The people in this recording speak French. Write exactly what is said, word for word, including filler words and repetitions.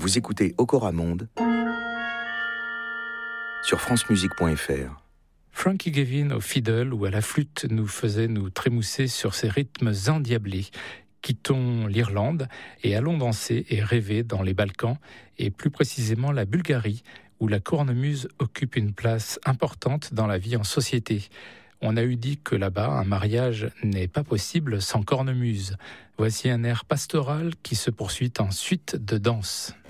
Vous écoutez Okora Monde sur francemusique point f r. Frankie Gavin au fiddle ou à la flûte nous faisait nous trémousser sur ces rythmes endiablés. Quittons l'Irlande et allons danser et rêver dans les Balkans et plus précisément la Bulgarie où la cornemuse occupe une place importante dans la vie en société. On a eu dit que là-bas, un mariage n'est pas possible sans cornemuse. Voici un air pastoral qui se poursuit en suite de danse.